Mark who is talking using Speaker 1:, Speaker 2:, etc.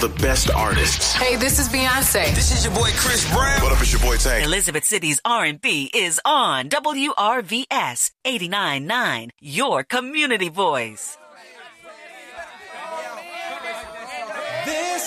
Speaker 1: the best artists.
Speaker 2: Hey, this is Beyonce.
Speaker 3: This is your boy Chris Brown.
Speaker 1: What up, it's your boy Tank.
Speaker 4: Elizabeth City's R&B is on WRVS 89.9, your community voice.